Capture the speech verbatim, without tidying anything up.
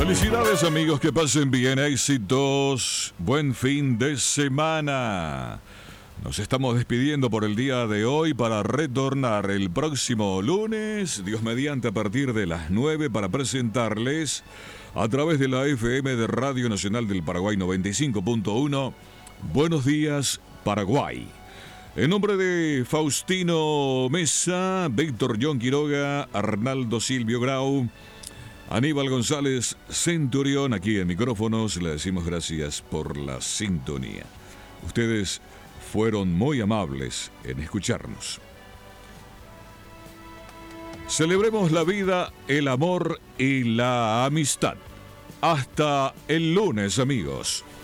Felicidades amigos, que pasen bien, éxitos, buen fin de semana. Nos estamos despidiendo por el día de hoy para retornar el próximo lunes, Dios mediante, a partir de las nueve para presentarles a través de la F M de Radio Nacional del Paraguay noventa y cinco punto uno, Buenos Días Paraguay. En nombre de Faustino Mesa, Víctor John Quiroga, Arnaldo Silvio Grau, Aníbal González Centurión, aquí en micrófonos, le decimos gracias por la sintonía. Ustedes fueron muy amables en escucharnos. Celebremos la vida, el amor y la amistad. Hasta el lunes, amigos.